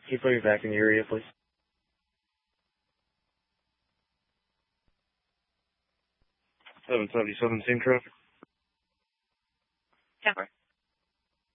Can you put me back in the area, please? 777, same traffic. 10-4.